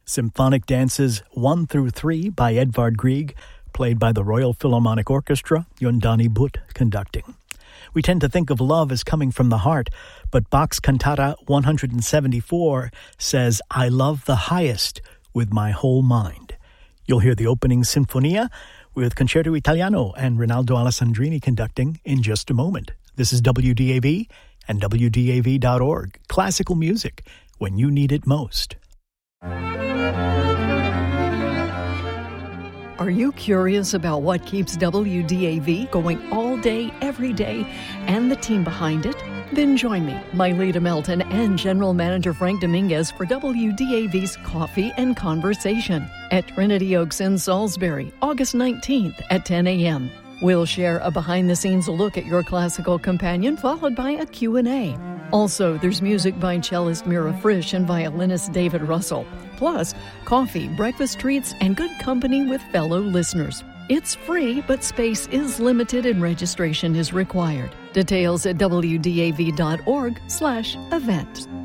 Symphonic Dances 1 through 3 by Edvard Grieg, played by the Royal Philharmonic Orchestra, Yondani Butt conducting. We tend to think of love as coming from the heart, but Bach's Cantata 174 says, I love the highest with my whole mind. You'll hear the opening Sinfonia with Concerto Italiano and Rinaldo Alessandrini conducting in just a moment. This is WDAV and WDAV.org. Classical music when you need it most. Are you curious about what keeps WDAV going all day, every day, and the team behind it? Then join me, Mylita Melton, and General Manager Frank Dominguez for WDAV's Coffee and Conversation at Trinity Oaks in Salisbury, August 19th at 10 a.m. We'll share a behind-the-scenes look at your classical companion, followed by a Q&A. Also, there's music by cellist Mira Frisch and violinist David Russell. Plus, coffee, breakfast treats, and good company with fellow listeners. It's free, but space is limited and registration is required. Details at wdav.org/event.